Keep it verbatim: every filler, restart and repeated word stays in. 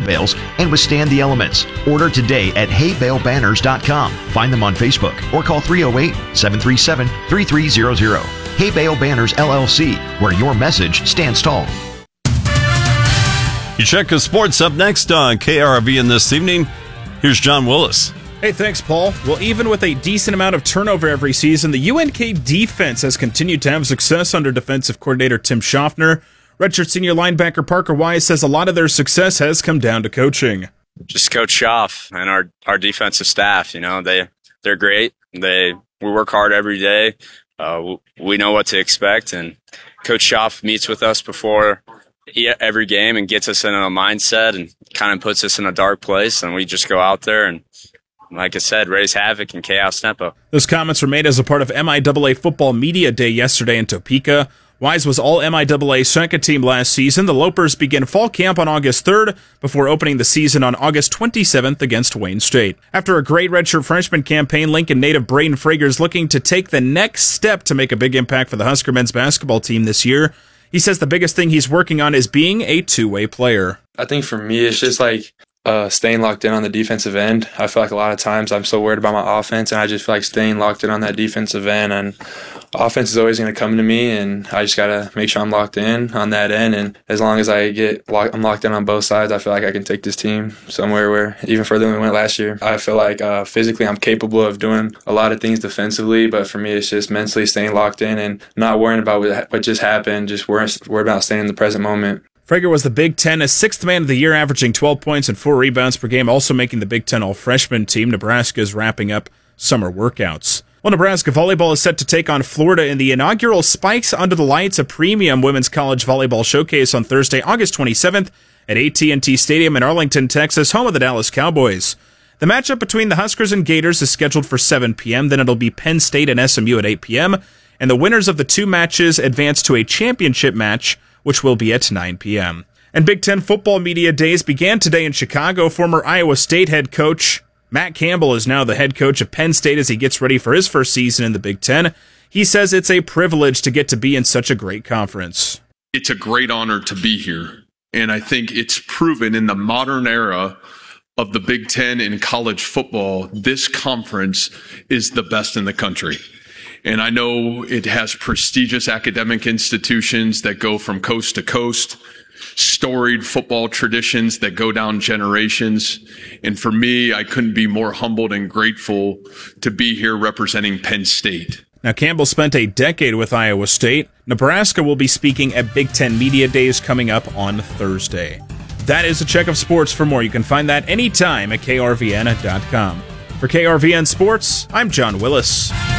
bales and withstand the elements. Order today at hay bale banners dot com. Find them on Facebook or call three oh eight, seven three seven, three three zero zero. Hay Bale Banners L L C, where your message stands tall. You check the sports up next on K R V N this evening. Here's John Willis. Hey, thanks, Paul. Well, even with a decent amount of turnover every season, the U N K defense has continued to have success under defensive coordinator Tim Schaffner. Redshirt senior linebacker Parker Wise says a lot of their success has come down to coaching. Just Coach Schaff and our, our defensive staff, you know, they, they're great. They we work hard every day. Uh, we know what to expect, and Coach Schaff meets with us before every game and gets us in a mindset and kind of puts us in a dark place, and we just go out there and, like I said, raise havoc and chaos tempo. Those comments were made as a part of M I A A Football Media Day yesterday in Topeka. Wise was all M I A A second team last season. The Lopers begin fall camp on August third before opening the season on August twenty-seventh against Wayne State. After a great redshirt freshman campaign, Lincoln native Braden Frager is looking to take the next step to make a big impact for the Husker men's basketball team this year. He says the biggest thing he's working on is being a two-way player. I think for me, it's just like uh, staying locked in on the defensive end. I feel like a lot of times I'm so worried about my offense, and I just feel like staying locked in on that defensive end, and offense is always going to come to me, and I just got to make sure I'm locked in on that end. And as long as I get lock, I'm locked in on both sides, I feel like I can take this team somewhere where even further than we went last year. I feel like uh, physically I'm capable of doing a lot of things defensively, but for me it's just mentally staying locked in and not worrying about what, what just happened, just worrying, worried about staying in the present moment. Frager was the Big Ten as sixth man of the year, averaging twelve points and four rebounds per game, also making the Big Ten all-freshman team. Nebraska is wrapping up summer workouts. Well, Nebraska volleyball is set to take on Florida in the inaugural Spikes Under the Lights, a premium women's college volleyball showcase on Thursday, August twenty-seventh at A T and T Stadium in Arlington, Texas, home of the Dallas Cowboys. The matchup between the Huskers and Gators is scheduled for seven p.m., then it'll be Penn State and S M U at eight p.m., and the winners of the two matches advance to a championship match, which will be at nine p.m. And Big Ten football media days began today in Chicago. Former Iowa State head coach Matt Campbell is now the head coach of Penn State as he gets ready for his first season in the Big Ten. He says it's a privilege to get to be in such a great conference. It's a great honor to be here, and I think it's proven in the modern era of the Big Ten in college football, this conference is the best in the country. And I know it has prestigious academic institutions that go from coast to coast, storied football traditions that go down generations. And for me, I couldn't be more humbled and grateful to be here representing Penn State. Now, Campbell spent a decade with Iowa State. Nebraska will be speaking at Big Ten Media Days coming up on Thursday. That is a check of sports. For more, you can find that anytime at K R V N dot com. For K R V N Sports, I'm John Willis.